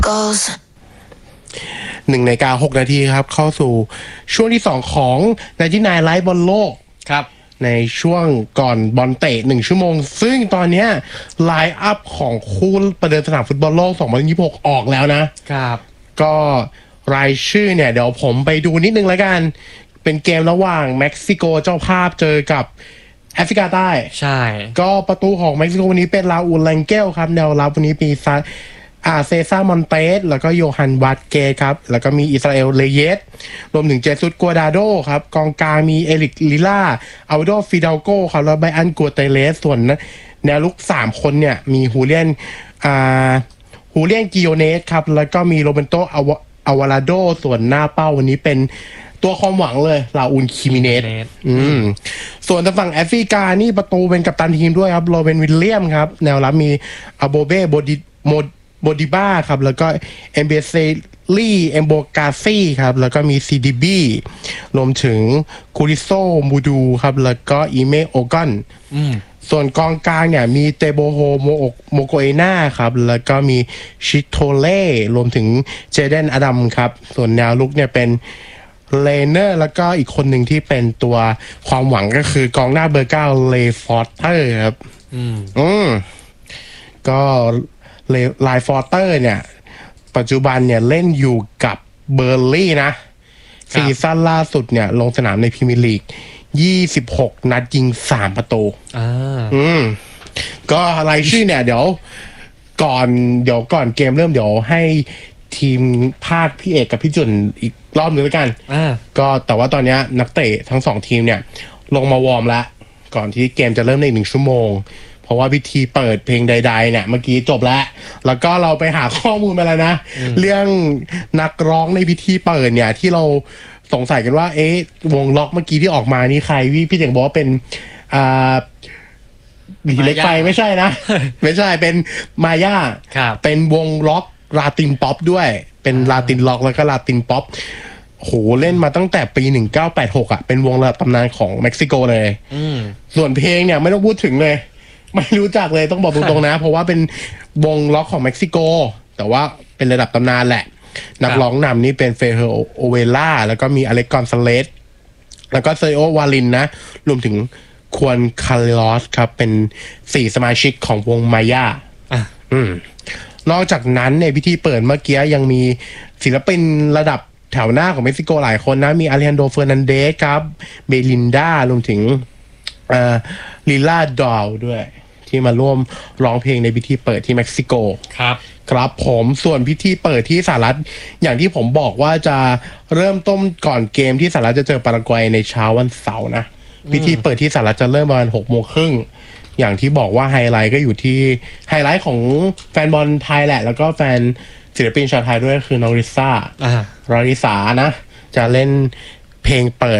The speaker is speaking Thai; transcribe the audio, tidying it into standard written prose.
goes 1:06 นาทีครับเข้าสู่ช่วงที่2ของ99ไลฟ์บอลโลกครับในช่วงก่อนบอลเตะ1ชั่วโมงซึ่งตอนนี้ไลน์อัพของคู่ประเดิมสนามฟุตบอลโลก2026ออกแล้วนะครับก็รายชื่อเนี่ยเดี๋ยวผมไปดูนิดนึงแล้วกันเป็นเกมระหว่างเม็กซิโกเจ้าภาพเจอกับแอฟริกาใต้ใช่ก็ประตูของเม็กซิโกวันนี้เป็นลาอูลแลงเกลครับแนวรับวันนี้มีเซซ่ามอนเตสแล้วก็โยฮันวาดเกครับแล้วก็มีอิสราเอลเลเยสรวมถึงเจสุสกัวดาโดครับกองกลางมีเอริกลิล่าอัลโดฟิดาลโกครับแล้วไบอันกัวเตเลสส่วนแนวลุก3คนเนี่ยมีฮูเลียนกิโอเนสครับแล้วก็มีโรเบนโตอาวาลาโดส่วนหน้าเป้าวันนี้เป็นตัวความหวังเลยลาอูลคิมิเนสส่วนทางฝั่งแอฟริกานี่ประตูเป็นกัปตันทีมด้วยครับโรเบนวิลเลียมครับแนวรับมีอาโบเบ้โบดิบ้าครับแล้วก็เอมเบเซลี่เอมโบกาซี่ครับแล้วก็มีซีดีบีรวมถึงคูริโซมูดูครับแล้วก็อีเมโอกอนส่วนกองกลางเนี่ยมีเตโบโฮโมโกเอนาครับแล้วก็มีชิโตเล่รวมถึงเจเดนอดัมครับส่วนแนวลุกเนี่ยเป็นเลเนอร์แล้วก็อีกคนหนึ่งที่เป็นตัวความหวังก็คือกองหน้าเบอร์ 9เลฟอร์เตอร์ครับก็ไลฟอร์เตอร์เนี่ยปัจจุบันเนี่ยเล่นอยู่กับเบอร์ลี่นะซีซั่นล่าสุดเนี่ยลงสนามในพรีเมียร์ลีก26นัดยิง3ประตูก็รายชื่อเนี่ยเดี๋ยวก่อนเกมเริ่มเดี๋ยวให้ทีมภาคพี่เอกกับพี่จุนอีกรอบนึงแล้วกันก็แต่ว่าตอนนี้นักเตะทั้ง2ทีมเนี่ยลงมาวอร์มแล้วก่อนที่เกมจะเริ่มใน1ชั่วโมงเพราะว่าพิธีเปิดเพลงใดๆเนี่ยเมื่อกี้จบแล้วก็เราไปหาข้อมูลมาแล้วนะเรื่องนักร้องในพิธีเปิดเนี่ยที่เราสงสัยกันว่าวงล็อกเมื่อกี้ที่ออกมานี่ใครพี่เจ๋งบอกว่าเป็นเล็กไฟไม่ใช่นะ ไม่ใช่เป็นมาย่าเป็นวงล็อกลาตินป๊อปด้วยเป็นลาตินล็อกแล้วก็ลาตินป๊อปโหเล่นมาตั้งแต่ปี1986เป็นวงระดับตำนานของเม็กซิโกเลยส่วนเพลงเนี่ยไม่ต้องพูดถึงเลยไม่รู้จักเลยต้องบอกตรงๆนะเพราะว่าเป็นวงล็อกของเม็กซิโกแต่ว่าเป็นระดับตำนานแหละนักร้องนำนี่เป็นเฟเฮโอเวล่าแล้วก็มีอเล็กกอนซาเลสแล้วก็เซโอวาลินนะรวมถึงควนคาร์ลอสครับเป็น4สมาชิกของวงมาย่านอกจากนั้นในพิธีเปิดเมื่อกี้ยังมีศิลปินระดับแถวหน้าของเม็กซิโกหลายคนนะมีอาริฮันโดเฟอร์นันเดสครับเบลินดารวมถึงลิล่าดอลด้วยที่มาร่วมร้องเพลงในพิธีเปิดที่เม็กซิโกครับผมส่วนพิธีเปิดที่สหรัฐอย่างที่ผมบอกว่าจะเริ่มต้นก่อนเกมที่สหรัฐจะเจอปารากวัยในเช้าวันเสาร์นะพิธีเปิดที่สหรัฐจะเริ่มประมาณ 6:30 น.อย่างที่บอกว่าไฮไลท์ก็อยู่ที่ไฮไลท์ของแฟนบอลไทยแหละแล้วก็แฟนศิลปินชาวไทยด้วยคือน้องริซ่าราริสานะจะเล่นเพลงเปิด